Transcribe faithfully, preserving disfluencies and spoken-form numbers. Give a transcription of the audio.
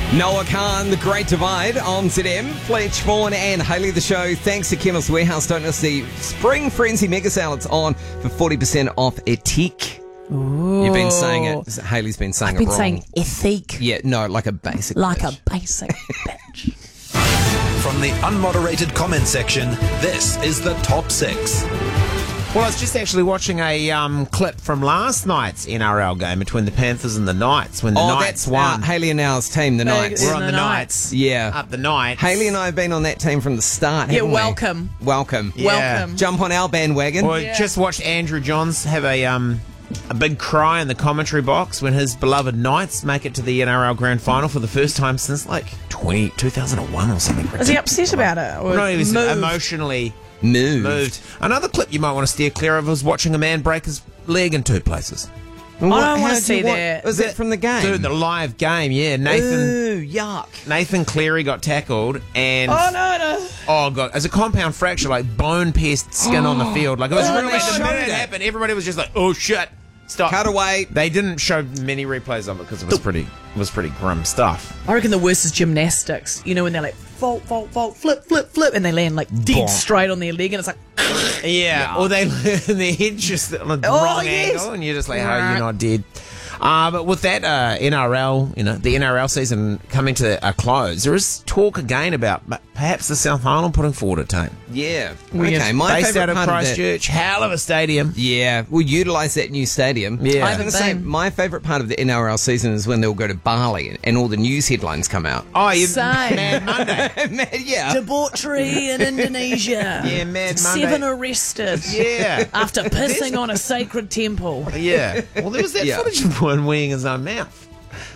Noah Khan, The Great Divide on Z M. Fletch, Vaughan and Hayley the show. Thanks to Chemist Warehouse. Don't miss the Spring Frenzy Mega Sale. It's on for forty percent off Etique. Ooh. You've been saying it. Hayley's been saying I've been it wrong. saying ethique. Yeah, no, like a basic Like bitch. a basic bitch. From the unmoderated comment section, this is the Top six. Well, I was just actually watching a um, clip from last night's N R L game between the Panthers and the Knights when the Oh, Knights that's won. uh, Hayley and ours team, the No, Knights. We're on the the Knights. Knights. Yeah. Up the Knights. Hayley and I have been on that team from the start, Yeah, haven't we? welcome. Welcome. Yeah. Welcome. Jump on our bandwagon. Well, Yeah. just watched Andrew Johns have a um, a big cry in the commentary box when his beloved Knights make it to the N R L Grand Final for the first time since like twenty, two thousand one or something. Is he upset about it? Or No, he was moved? emotionally Moved. moved. Another clip you might want to steer clear of was watching a man break his leg in two places. Well, I don't wanna how'd see you wa- that. Was that from the game? Dude, the live game, yeah. Nathan Ooh, yuck. Nathan Cleary got tackled and Oh, no, no. oh god, as a compound fracture, like bone pierced skin on the field. Like it was Oh, really they the showed minute it it. happened, everybody was just like, oh shit. Stop. Cut away. They didn't show many replays of it because it was pretty it was pretty grim stuff. I reckon the worst is gymnastics. You know, when they're like, vault, vault, vault, flip, flip, flip, and they land like dead Bonk. straight on their leg, and it's like, Yeah. Or they their head just on the Oh, wrong yes. angle and you're just like, oh, you're not dead. Uh, but with that uh, N R L, you know, the N R L season coming to a close, there is talk again about perhaps the South Island putting forward a team. Yeah. Weird. Okay, my Based out favourite of part of that. Christchurch, hell of a stadium. Yeah, we'll utilise that new stadium. Yeah. I I was going to haven't say, been. my favourite part of the N R L season is when they'll go to Bali and, and all the news headlines come out. Oh, you Same. Mad Monday. Man, yeah. debauchery in Indonesia. Yeah, Mad Monday. Seven arrested. Yeah. After pissing on a sacred temple. Yeah. Well, there was that Yeah. footage of one weeing his own mouth.